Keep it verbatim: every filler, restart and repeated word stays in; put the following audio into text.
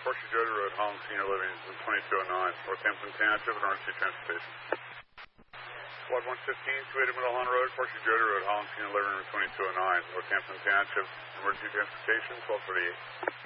Horseshoe Jody Road, Holland Senior Living, twenty-two oh nine, Northampton Township, Emergency Transportation. Squad one fifteen, two eighty Middle Holland Road, Horseshoe Jody Road, Holland Senior Living, twenty-two oh nine, Northampton Township, Emergency Transportation, twelve thirty-eight.